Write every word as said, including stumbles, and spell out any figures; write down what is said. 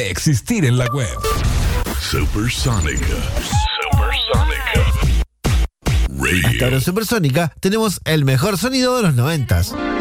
existir en la web. Supersónica. Supersónica. Hasta ahora en Supersónica tenemos el mejor sonido de los noventas.